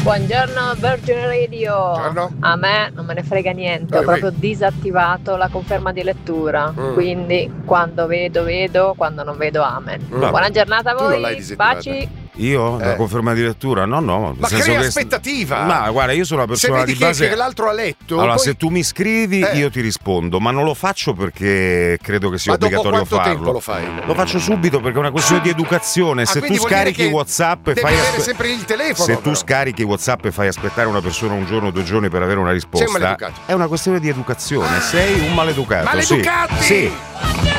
Buongiorno Virgin Radio. Buongiorno. A me non me ne frega niente, ho proprio disattivato la conferma di lettura, quindi quando vedo, quando non vedo amen. Buona giornata a Tu non l'hai voi, disattivata. baci. Io? La conferma di lettura? No. Ma crea aspettativa. Ma guarda, io sono una persona se vedi di base che l'altro ha letto. Allora, poi... se tu mi scrivi, io ti rispondo, ma non lo faccio perché credo che sia ma dopo obbligatorio quanto farlo. tempo lo fai? Lo faccio subito perché è una questione di educazione. Se tu quindi vuol dire scarichi che WhatsApp e devi fai avere sempre il telefono. Se tu scarichi WhatsApp e fai aspettare una persona un giorno o 2 giorni per avere una risposta, Sei un maleducato. è una questione di educazione. Sei un maleducato. Maleducati! Sì.